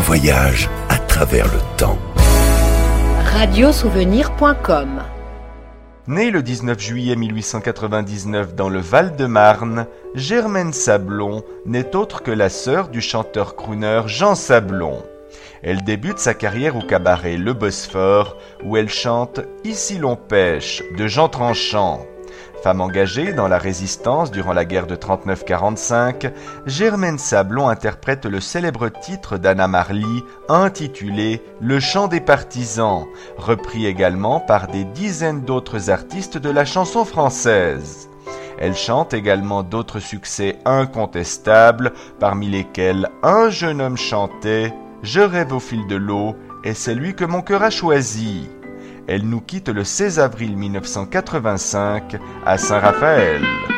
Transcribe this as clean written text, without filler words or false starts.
voyage à travers le temps. Radiosouvenir.com. Née le 19 juillet 1899 dans le Val-de-Marne, Germaine Sablon n'est autre que la sœur du chanteur-crooner Jean Sablon. Elle débute sa carrière au cabaret Le Bosphore, où elle chante « Ici l'on pêche » de Jean Tranchant. Femme engagée dans la résistance durant la guerre de 39-45, Germaine Sablon interprète le célèbre titre d'Anna Marly intitulé « Le chant des partisans », repris également par des dizaines d'autres artistes de la chanson française. Elle chante également d'autres succès incontestables, parmi lesquels « Un jeune homme chantait »,« Je rêve au fil de l'eau » et « C'est lui que mon cœur a choisi ». Elle nous quitte le 16 avril 1985 à Saint-Raphaël.